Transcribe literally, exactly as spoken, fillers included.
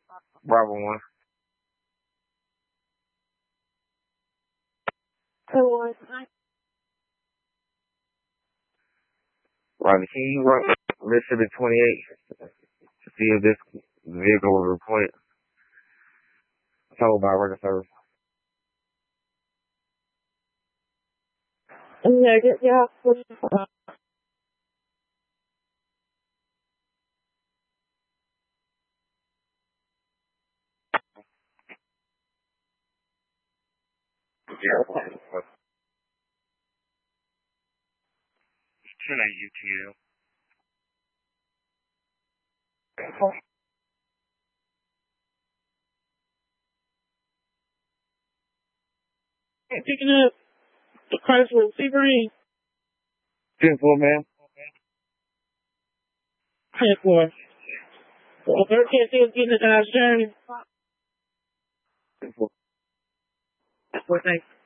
Bravo one. So, Roger, can you run Mississippi twenty-eight to see if this vehicle was reported told by record service? yeah, yeah, yeah. Yeah. ten eight U T L. Picking up the Chrysler Sebring. ten four, man. ten four. Well, thirteen still getting the Dodge Journey. ten four. Well, thanks.